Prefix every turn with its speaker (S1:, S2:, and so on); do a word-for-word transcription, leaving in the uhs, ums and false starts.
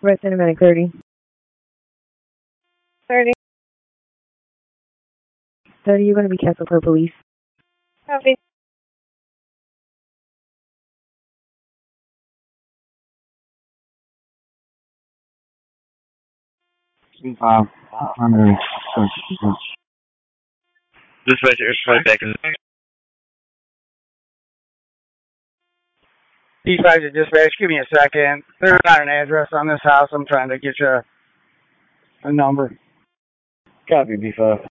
S1: Red Cinematic thirty.
S2: thirty.
S1: thirty, you're going to be Castle for police.
S2: Copy.
S3: Uh, primary search.
S4: Dispatcher, right back in.
S5: D five to dispatch, give me a second. There's not an address on this house. I'm trying to get you a, a number.
S3: Copy, B five.